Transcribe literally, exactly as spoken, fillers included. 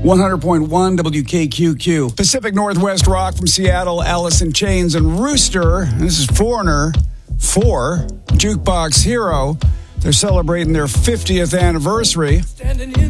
one hundred point one W K Q Q. Pacific Northwest Rock from Seattle, Alice in Chains and Rooster. This is Foreigner for Jukebox Hero. They're celebrating their fiftieth anniversary.